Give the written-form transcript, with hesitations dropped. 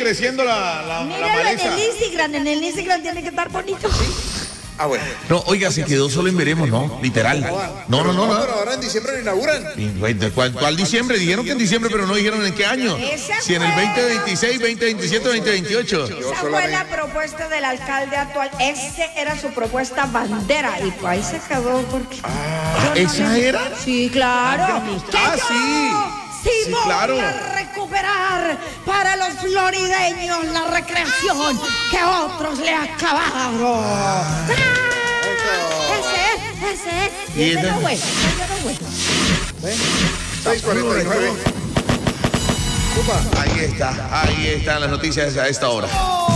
creciendo la maleza. En el Instagram tiene que estar bonito. Ah, bueno. No, oiga, se quedó solo en veremos, ¿no? Literal. No. Pero ahora en diciembre lo inauguran. ¿Cuál diciembre? Dijeron que en diciembre, pero no dijeron en qué año. Si en el 2026, 2027, 2028. Esa fue la propuesta del alcalde actual. Esa era su propuesta bandera. Y pues ahí se quedó porque... ¿Esa era? Sí, claro. Sí, voy claro. a recuperar para los florideños la recreación que otros le acabaron. Ese es. Y Ese no entonces- fue. 6:49. Ahí están las noticias a esta hora.